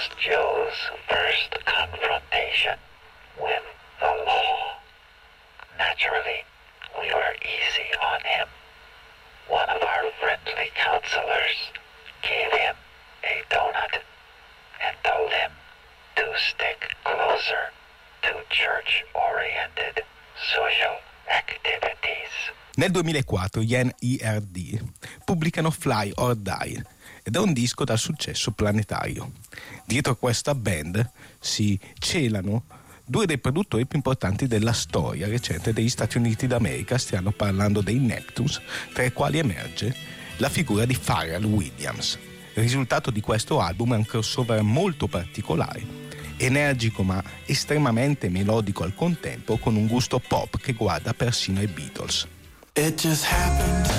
was Joe's first confrontation with the law. Naturally, we were easy on him. One of our friendly counselors gave him a donut and told him to stick closer to church-oriented social activities. Nel 2004 gli NERD pubblicano Fly or Die ed è un disco dal successo planetario. Dietro questa band si celano due dei produttori più importanti della storia recente degli Stati Uniti d'America, stiamo parlando dei Neptunes, tra i quali emerge la figura di Pharrell Williams. Il risultato di questo album è un crossover molto particolare, energico ma estremamente melodico al contempo, con un gusto pop che guarda persino ai Beatles. It just happened.